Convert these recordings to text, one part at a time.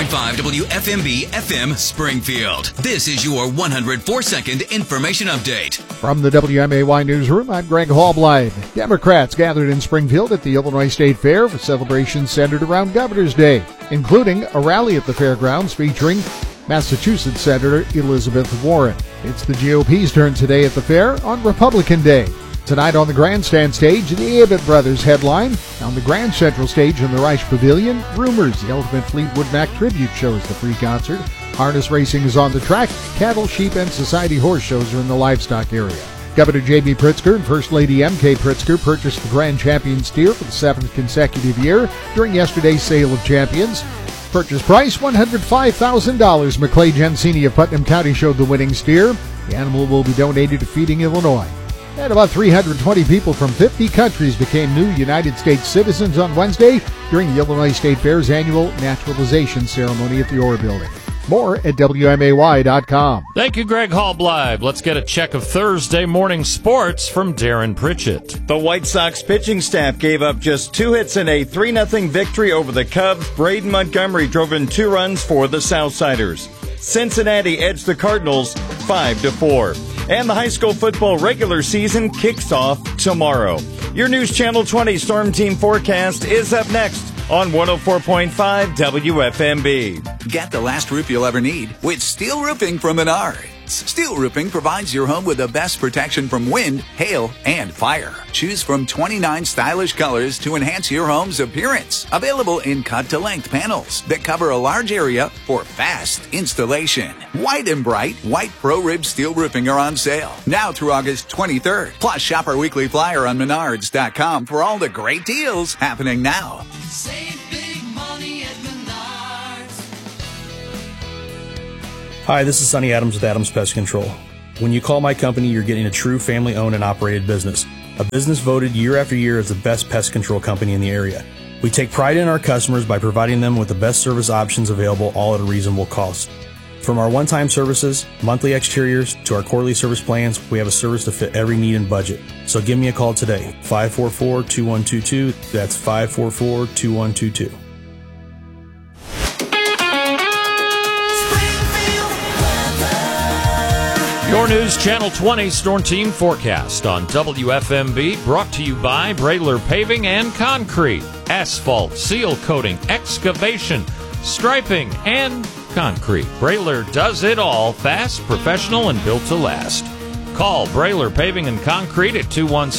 104.5 WFMB FM Springfield. This is your 104-second information update. From the WMAY Newsroom, I'm Greg Hallbleid. Democrats gathered in Springfield at the Illinois State Fair for celebrations centered around Governor's Day, including a rally at the fairgrounds featuring Massachusetts Senator Elizabeth Warren. It's the GOP's turn today at the fair on Republican Day. Tonight on the grandstand stage, the Abbott Brothers headline. On the Grand Central stage in the Reich Pavilion, Rumors, the Ultimate Fleetwood Mac tribute shows the free concert. Harness racing is on the track. Cattle, sheep, and society horse shows are in the livestock area. Governor J.B. Pritzker and First Lady M.K. Pritzker purchased the Grand Champion steer for the 7th consecutive year during yesterday's sale of champions. Purchase price $105,000. Maclay Gensini of Putnam County showed the winning steer. The animal will be donated to Feeding Illinois. And about 320 people from 50 countries became new United States citizens on Wednesday during the Illinois State Fair's annual naturalization ceremony at the Orr Building. More at WMAY.com. Thank you, Greg Hallbleib. Let's get a check of Thursday morning sports from Darren Pritchett. The White Sox pitching staff gave up just 2 hits in a 3-0 victory over the Cubs. Braden Montgomery drove in 2 runs for the Southsiders. Cincinnati edged the Cardinals 5-4. And the high school football regular season kicks off tomorrow. Your News Channel 20 Storm Team forecast is up next on 104.5 WFMB. Get the last roof you'll ever need with steel roofing from Menards. Steel roofing provides your home with the best protection from wind, hail, and fire. Choose from 29 stylish colors to enhance your home's appearance. Available in cut-to-length panels that cover a large area for fast installation. White and bright, white Pro-Rib steel roofing are on sale now through August 23rd. Plus, shop our weekly flyer on Menards.com for all the great deals happening now. Save big money at Menards. Hi, this is Sonny Adams with Adams Pest Control. When you call my company, you're getting a true family-owned and operated business. A business voted year after year as the best pest control company in the area. We take pride in our customers by providing them with the best service options available, all at a reasonable cost. From our one-time services, monthly exteriors, to our quarterly service plans, we have a service to fit every need and budget. So give me a call today, 544-2122. That's 544-2122. Your News Channel 20 Storm Team forecast on WFMB, brought to you by Brayler Paving and Concrete. Asphalt, seal coating, excavation, striping, and concrete. Brayler does it all, fast, professional, and built to last. Call Brayler Paving and Concrete at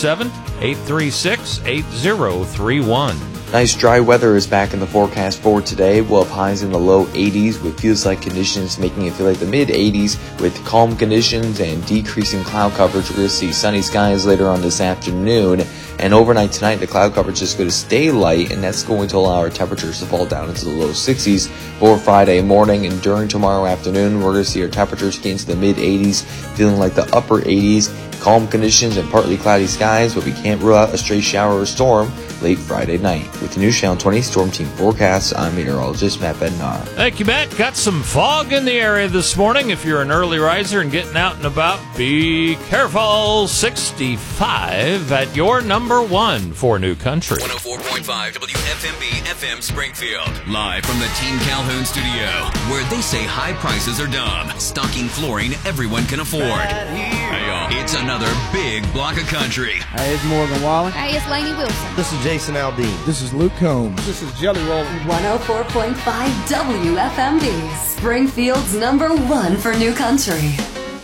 217-836-8031. Nice dry weather is back in the forecast for today. We'll have highs in the low 80s with feels-like conditions making it feel like the mid-80s with calm conditions and decreasing cloud coverage. We're going to see sunny skies later on this afternoon. And overnight tonight, the cloud coverage is going to stay light, and that's going to allow our temperatures to fall down into the low 60s for Friday morning. And during tomorrow afternoon, we're going to see our temperatures get into the mid-80s, feeling like the upper 80s. Calm conditions and partly cloudy skies, but we can't rule out a stray shower or storm late Friday night. With the News Channel 20 Storm Team forecast, I'm meteorologist Matt Bednar. Thank you, Matt. Got some fog in the area this morning. If you're an early riser and getting out and about, be careful. 65 at your number 1 for New Country. 104.5 WFMB FM Springfield. Live from the Team Calhoun studio, where they say high prices are dumb. Stocking flooring everyone can afford. Hey, y'all. It's another big block of country. Hey, it's Morgan Wallen. Hey, it's Lainey Wilson. This is Jason Aldean. This is Luke Combs. This is Jelly Roll. 104.5 WFMB, Springfield's number 1 for New Country.